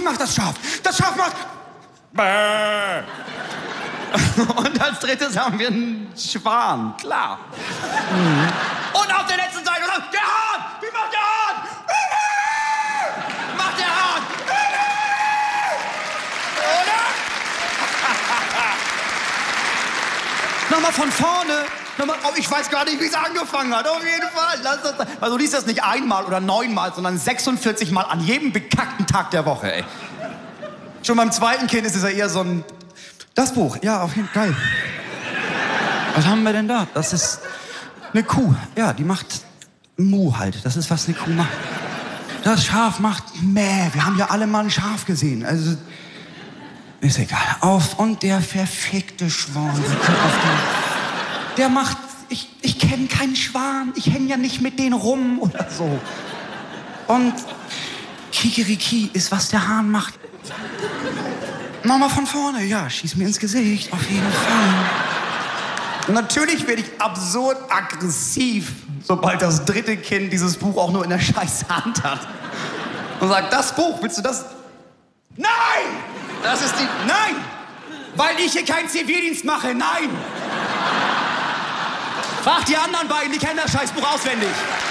macht das Schaf? Das Schaf macht... Bäh. Und als drittes haben wir einen Schwan, klar. Mhm. Und auf der letzten Seite, der Hahn! Wie macht der Hahn? Macht der Hahn! Oder? Nochmal von vorne. Nochmal, oh, ich weiß gar nicht, wie es angefangen hat. Auf jeden Fall. Also du liest das nicht einmal oder 9-mal, sondern 46 Mal an jedem bekackten Tag der Woche, ey. Schon beim zweiten Kind ist es ja eher so ein... Das Buch, ja, auf jeden Fall. Geil. Was haben wir denn da? Das ist eine Kuh. Ja, die macht Mu halt. Das ist, was eine Kuh macht. Das Schaf macht Mäh. Wir haben ja alle mal ein Schaf gesehen. Also, ist egal. Und der verfickte Schwan. Der macht... Ich kenne keinen Schwan. Ich hänge ja nicht mit denen rum oder so. Und Kikeriki ist, was der Hahn macht. Nochmal von vorne, ja, schieß mir ins Gesicht, auf jeden Fall. Natürlich werde ich absurd aggressiv, sobald das dritte Kind dieses Buch auch nur in der scheiß Hand hat. Und sagt, das Buch, willst du das? Nein! Das ist die... Nein! Weil ich hier keinen Zivildienst mache, nein! Frag die anderen beiden, die kennen das Scheißbuch auswendig.